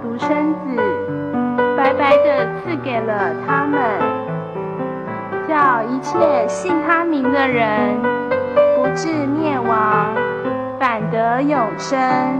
独生子，白白的赐给了他们，叫一切信他名的人不至灭亡，反得永生。